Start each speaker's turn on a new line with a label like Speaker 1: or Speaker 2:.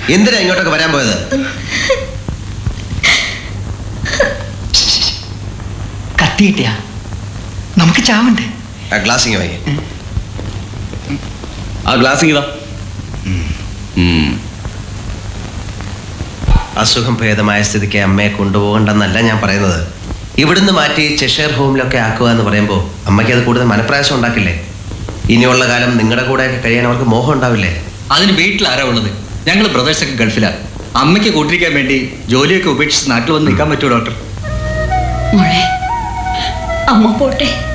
Speaker 1: എന്തിനാ ഇങ്ങോട്ടൊക്കെ വരാൻ പോയത്?
Speaker 2: കത്തി കിട്ടിയാ നമുക്ക് ചാവണ്ടേ?
Speaker 1: ആ ഗ്ലാസിങ് വാങ്ങി.
Speaker 3: ആ ഗ്ലാസിങ് ഇതാ.
Speaker 1: അസുഖം ഭേദമായ സ്ഥിതിക്ക് അമ്മയെ കൊണ്ടുപോകണ്ടെന്നല്ല ഞാൻ പറയുന്നത്. ഇവിടുന്ന് മാറ്റി ചെഷയർ ഹോമിലൊക്കെ ആക്കുക എന്ന് പറയുമ്പോൾ അമ്മയ്ക്ക് അത് കൂടുതൽ മനപ്രയാസം ഉണ്ടാക്കില്ലേ? ഇനിയുള്ള കാലം നിങ്ങളുടെ കൂടെ കഴിയാൻ അവർക്ക് മോഹം ഉണ്ടാവില്ലേ?
Speaker 4: അതിന് വീട്ടിൽ ആരാ ഉള്ളത്? ഞങ്ങൾ ബ്രദേഴ്സൊക്കെ ഗൾഫിലാണ്. അമ്മയ്ക്ക് കൂട്ടിരിക്കാൻ വേണ്ടി ജോലിയൊക്കെ ഉപേക്ഷിച്ച് നാട്ടിൽ വന്ന് നിൽക്കാൻ പറ്റുമോ ഡോക്ടർ?
Speaker 5: മോളെ, അമ്മ പോട്ടെ.